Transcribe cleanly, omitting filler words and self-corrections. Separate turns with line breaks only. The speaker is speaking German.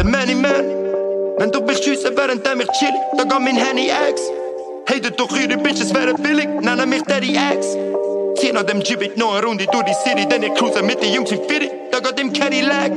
Many Man. Wenn du mich schiessen, während ich chill, da geht mein Handy X. Hatet doch eure Bitches wären billig, nennen mich Daddy X. Zieh nach dem Gibbet noch eine Runde durch die City, denn ich cruise mit den Jungs im Fitty, da geht im Cadillac.